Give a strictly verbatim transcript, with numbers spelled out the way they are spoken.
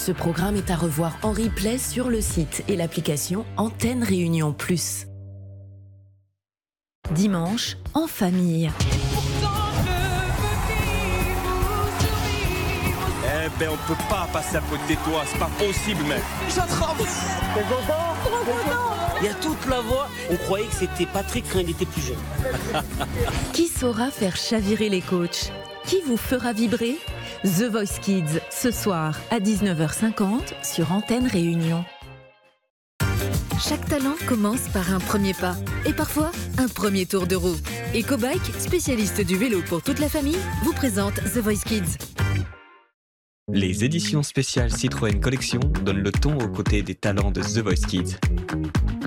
Ce programme est à revoir en replay sur le site et l'application Antenne Réunion Plus. Dimanche, en famille. Eh ben, on peut pas passer à côté de toi, c'est pas possible, mec. J'attrape. T'es content? Trop content. Il y a toute la voix. On croyait que c'était Patrick quand il était plus jeune. Qui saura faire chavirer les coachs? Qui vous fera vibrer? The Voice Kids, ce soir à dix-neuf heures cinquante sur Antenne Réunion. Chaque talent commence par un premier pas et parfois un premier tour de roue. EcoBike, spécialiste du vélo pour toute la famille, vous présente The Voice Kids. Les éditions spéciales Citroën Collection donnent le ton aux côtés des talents de The Voice Kids.